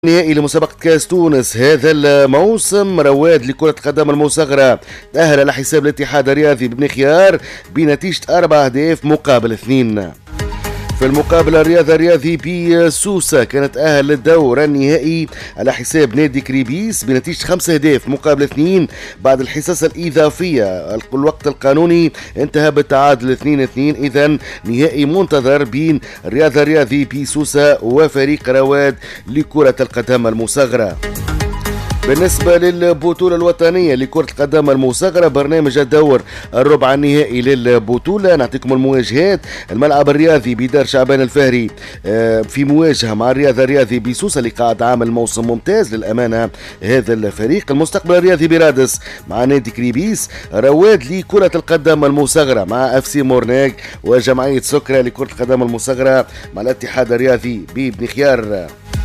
نهائي لمسابقة كأس تونس هذا الموسم. رواد لكرة القدم المصغرة تأهل على حساب الاتحاد الرياضي ببن خيار بنتيجة 4 أهداف مقابل 2. في المقابلة الرياضي بسوسة كانت أهل للدور النهائي على حساب نادي كريبيس بنتيجة 5 أهداف مقابل 2 بعد الحصص الإضافية. الوقت القانوني انتهى بالتعادل 2-2. إذن نهائي منتظر بين الرياضي بسوسة وفريق رواد لكرة القدم المصغرة. بالنسبة للبطولة الوطنية لكرة القدم المصغرة برنامج الدور الربع النهائي للبطولة. نعطيكم المواجهات. الملعب الرياضي بدار شعبان الفهري في مواجهة مع الرياضي بسوسة اللي قاعد عامل موسم ممتاز للأمانة هذا الفريق. المستقبل الرياضي برادس مع نادي كريبيس. رواد لكرة القدم المصغرة مع FC مورناك وجمعية سكرة لكرة القدم المصغرة مع الاتحاد الرياضي ببن خيار.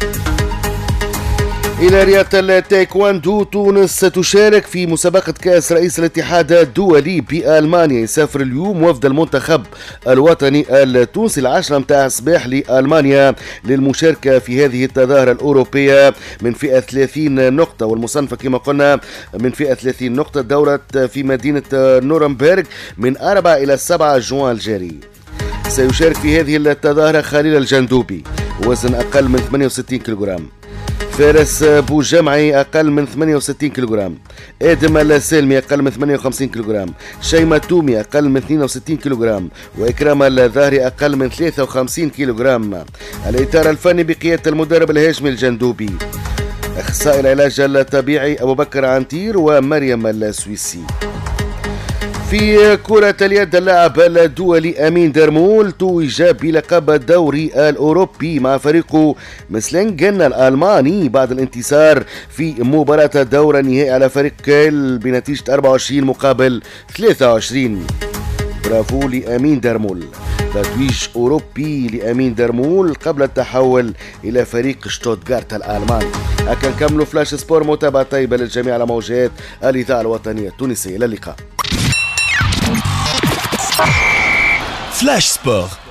إلى رياضة التايكواندو، تونس ستشارك في مسابقة كأس رئيس الاتحاد الدولي بألمانيا. يسافر اليوم وفد المنتخب الوطني التونسي 10 متاع الصباح لألمانيا للمشاركة في هذه التظاهرة الأوروبية من فئة 30 نقطة، والمصنفة كما قلنا من فئة 30 نقطة. دورة في مدينة نورنبرغ من 4 إلى 7 جوان الجاري. سيشارك في هذه التظاهرة خليل الجندوبي وزن أقل من 68 كيلوغرام، فارس بوجمعي أقل من 68 كيلوغرام، آدم السالمي أقل من 58 كيلوغرام، شيماء تومي أقل من 62 كيلوغرام، وإكرام الظاهري أقل من 53 كيلوغرام. الإطار الفني بقيادة المدرب الهاشمي الجندوبي. أخصائي العلاج الطبيعي أبو بكر عنتير ومريم السويسي. في كرة اليد اللاعب الدولي أمين درمول توج بلقب الدوري الأوروبي مع فريقه مسلنجن الألماني بعد الانتصار في مباراة الدور النهائي على فريق كيل بنتيجة 24 مقابل 23. برافو لأمين درمول، تتويج أوروبي لأمين درمول قبل التحول إلى فريق شتوتغارت الألماني. هكا نكملوا فلاش سبور. متابعة طيبة للجميع على موجات الإذاعة الوطنية التونسية. إلى اللقاء. فلاش سبور.